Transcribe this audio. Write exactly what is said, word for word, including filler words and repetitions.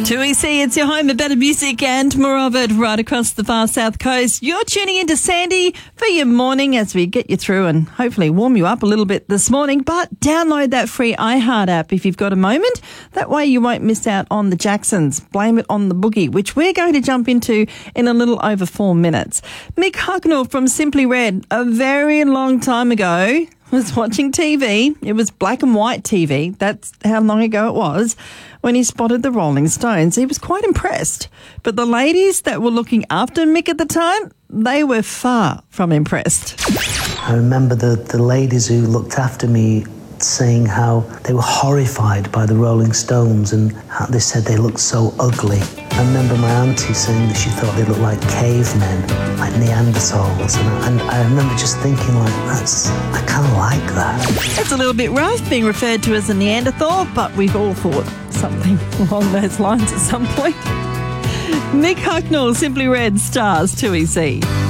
two E C, it's your home of better music and more of it right across the far south coast. You're tuning into Sandy for your morning as we get you through and hopefully warm you up a little bit this morning. But download that free iHeart app if you've got a moment. That way you won't miss out on the Jacksons. Blame It on the Boogie, which we're going to jump into in a little over four minutes. Mick Hucknall from Simply Red, a very long time ago, was watching T V. It was black and white T V. That's how long ago it was. When he spotted the Rolling Stones, he was quite impressed. But the ladies that were looking after Mick at the time, they were far from impressed. I remember the, the ladies who looked after me saying how they were horrified by the Rolling Stones and how they said they looked so ugly. I remember my auntie saying that she thought they looked like cavemen, like Neanderthals, and I, and I remember just thinking, like, that's, I kind of like that. It's a little bit rough being referred to as a Neanderthal, but we've all thought something along those lines at some point. Mick Hucknall, Simply Red, stars two E C.